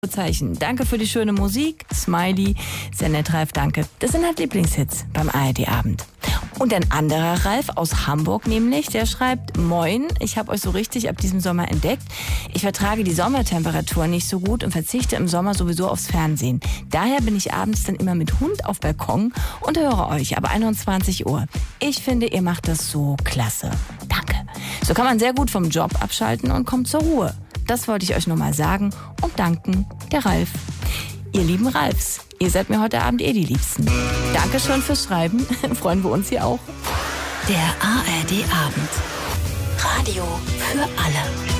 Zeichen. Danke für die schöne Musik. Smiley. Sehr nett, Ralf, danke. Das sind halt Lieblingshits beim ARD-Abend. Und ein anderer Ralf aus Hamburg nämlich, der schreibt: Moin, ich habe euch so richtig ab diesem Sommer entdeckt. Ich vertrage die Sommertemperatur nicht so gut und verzichte im Sommer sowieso aufs Fernsehen. Daher bin ich abends dann immer mit Hund auf Balkon und höre euch ab 21 Uhr. Ich finde, ihr macht das so klasse. Danke. So kann man sehr gut vom Job abschalten und kommt zur Ruhe. Das wollte ich euch nur mal sagen und danken, der Ralf. Ihr lieben Ralfs, ihr seid mir heute Abend die Liebsten. Dankeschön fürs Schreiben, freuen wir uns hier auch. Der ARD-Abend. Radio für alle.